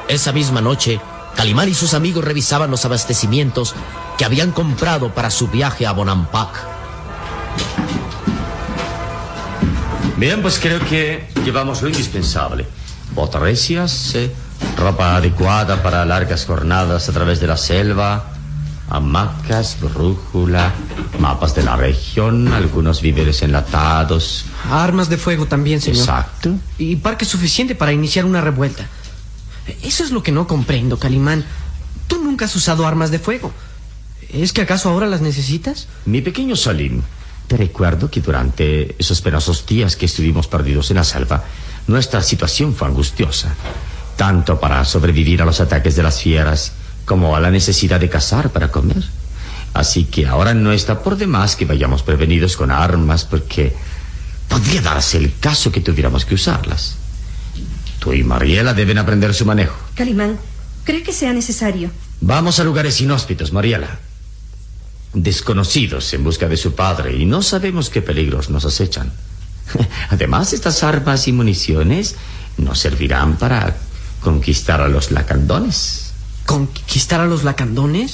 Esa misma noche, Calimán y sus amigos revisaban los abastecimientos que habían comprado para su viaje a Bonampak. Bien, pues creo que llevamos lo indispensable. Botas recias, ropa adecuada para largas jornadas a través de la selva, hamacas, brújula, mapas de la región, algunos víveres enlatados. Armas de fuego también, señor. Exacto. Y parque suficiente para iniciar una revuelta. Eso es lo que no comprendo, Calimán. Tú nunca has usado armas de fuego. ¿Es que acaso ahora las necesitas? Mi pequeño Salim, te recuerdo que durante esos penosos días que estuvimos perdidos en la selva, nuestra situación fue angustiosa, tanto para sobrevivir a los ataques de las fieras como a la necesidad de cazar para comer. Así que ahora no está por demás que vayamos prevenidos con armas, porque podría darse el caso que tuviéramos que usarlas. Tú y Mariela deben aprender su manejo. Calimán, ¿cree que sea necesario? Vamos a lugares inhóspitos, Mariela. Desconocidos en busca de su padre, y no sabemos qué peligros nos acechan. Además, estas armas y municiones nos servirán para conquistar a los lacandones. ¿Conquistar a los lacandones?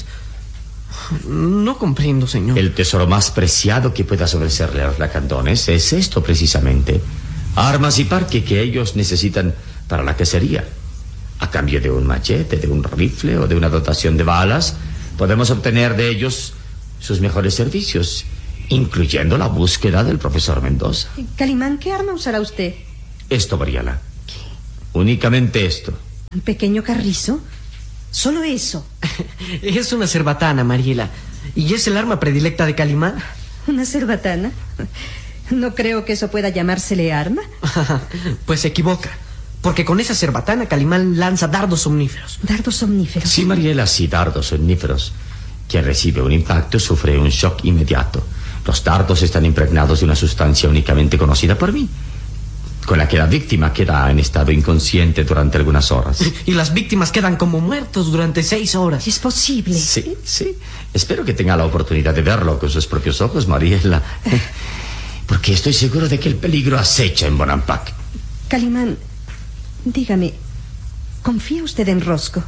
No comprendo, señor. El tesoro más preciado que puedas ofrecerle a los lacandones es esto precisamente: armas y parque que ellos necesitan para la cacería. A cambio de un machete, de un rifle o de una dotación de balas, podemos obtener de ellos sus mejores servicios, incluyendo la búsqueda del profesor Mendoza. Calimán, ¿qué arma usará usted? Esto, Mariela. Únicamente esto. ¿Un pequeño carrizo? ¿Solo eso? Es una cerbatana, Mariela. ¿Y es el arma predilecta de Calimán? ¿Una cerbatana? No creo que eso pueda llamársele arma. Pues se equivoca, porque con esa cerbatana Calimán lanza dardos somníferos. ¿Dardos somníferos? Sí, Mariela, sí, dardos somníferos. Quien recibe un impacto sufre un shock inmediato. Los dardos están impregnados de una sustancia únicamente conocida por mí, con la que la víctima queda en estado inconsciente durante algunas horas. Y las víctimas quedan como muertos durante 6 horas. ¿Es posible? Sí, sí. Espero que tenga la oportunidad de verlo con sus propios ojos, Mariela. Porque estoy seguro de que el peligro acecha en Bonampak. Calimán, dígame, ¿confía usted en Rosco?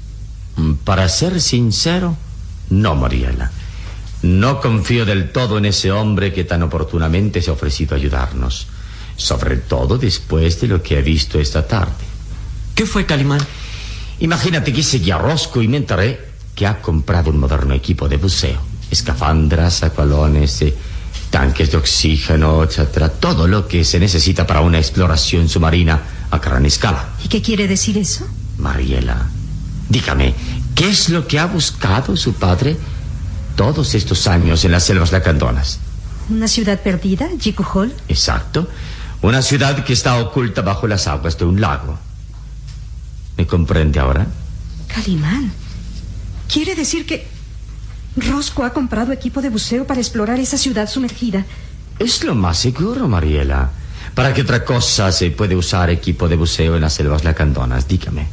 Para ser sincero, no, Mariela. No confío del todo en ese hombre que tan oportunamente se ha ofrecido a ayudarnos. Sobre todo después de lo que he visto esta tarde. ¿Qué fue, Calimán? Imagínate que seguí a Rosco y me enteré que ha comprado un moderno equipo de buceo. Escafandras, aqualones, tanques de oxígeno, etcétera. Todo lo que se necesita para una exploración submarina a gran escala. ¿Y qué quiere decir eso? Mariela, dígame, ¿qué es lo que ha buscado su padre todos estos años en las selvas lacandonas? ¿Una ciudad perdida, Jikuhol? Exacto. Una ciudad que está oculta bajo las aguas de un lago. ¿Me comprende ahora? Calimán, ¿quiere decir que Rosco ha comprado equipo de buceo para explorar esa ciudad sumergida? Es lo más seguro, Mariela. ¿Para qué otra cosa se puede usar equipo de buceo en las selvas lacandonas? Dígame.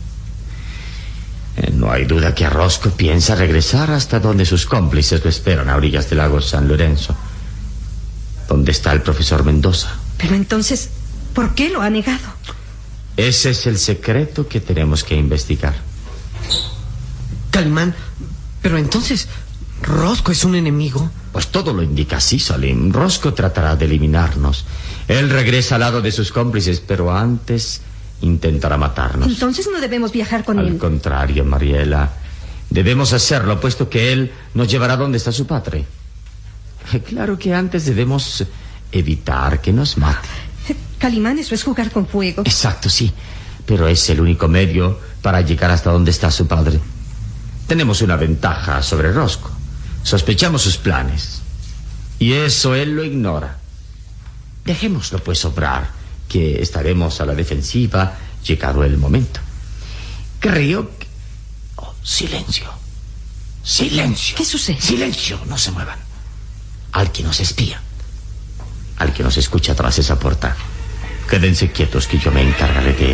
No hay duda que Rosco piensa regresar hasta donde sus cómplices lo esperan, a orillas del lago San Lorenzo, donde está el profesor Mendoza. Pero entonces, ¿por qué lo ha negado? Ese es el secreto que tenemos que investigar. Calimán, pero entonces, ¿Rosco es un enemigo? Pues todo lo indica así, Salim. Rosco tratará de eliminarnos. Él regresa al lado de sus cómplices, pero antes intentará matarnos. Entonces no debemos viajar con él. Al contrario, Mariela. Debemos hacerlo, puesto que él nos llevará donde está su padre. Claro que antes debemos evitar que nos mate. Calimán, eso es jugar con fuego. Exacto, sí. Pero es el único medio para llegar hasta donde está su padre. Tenemos una ventaja sobre Rosco. Sospechamos sus planes. Y eso él lo ignora. Dejémoslo pues obrar, que estaremos a la defensiva llegado el momento. Creo que... Oh, silencio. Silencio. ¿Qué sucede? Silencio, no se muevan. Alguien nos espía. Alguien nos escucha tras esa puerta. Quédense quietos que yo me encargaré de